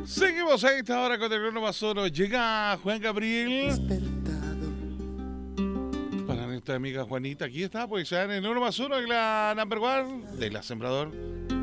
Seguimos a esta hora con el 1+1. Llega Juan Gabriel. Para nuestra amiga Juanita, aquí está, pues ya en el 1+1 de la number one de la Sembrador.